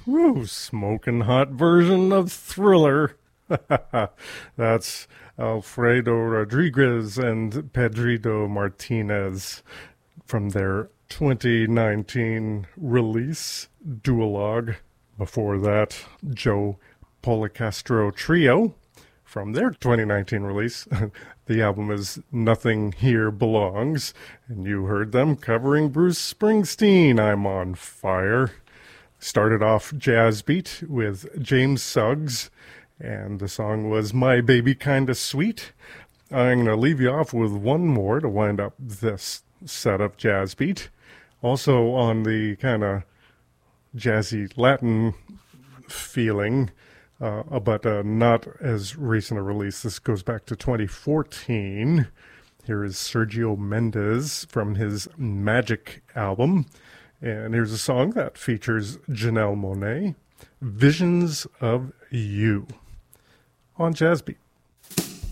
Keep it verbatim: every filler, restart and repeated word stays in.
Woo, smoking hot version of Thriller. That's Alfredo Rodriguez and Pedrito Martinez from their twenty nineteen release, Duologue. Before that, Joe Policastro Trio from their twenty nineteen release. The album is Nothing Here Belongs, and you heard them covering Bruce Springsteen, I'm on Fire. Started off Jazz Beat with James Suggs, and the song was My Baby Kinda Sweet. I'm going to leave you off with one more to wind up this set of Jazz Beat. Also on the kind of jazzy Latin feeling, uh, but uh, not as recent a release. This goes back to twenty fourteen. Here is Sergio Mendes from his Magic album. And here's a song that features Janelle Monáe, Visions of You, on Jazz Beat.